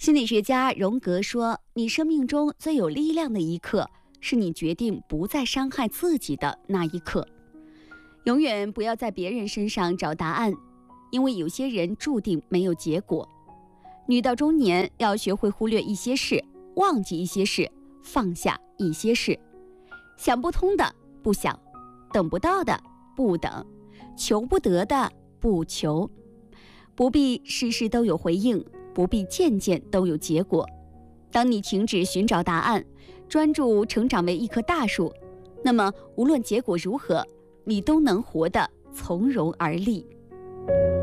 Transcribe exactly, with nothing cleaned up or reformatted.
心理学家荣格说，你生命中最有力量的一刻，是你决定不再伤害自己的那一刻。永远不要在别人身上找答案，因为有些人注定没有结果。女到中年，要学会忽略一些事，忘记一些事，放下一些事。想不通的不想，等不到的不等，求不得的不求。不必事事都有回应，不必件件都有结果。当你停止寻找答案，专注成长为一棵大树，那么无论结果如何，你都能活得从容而立。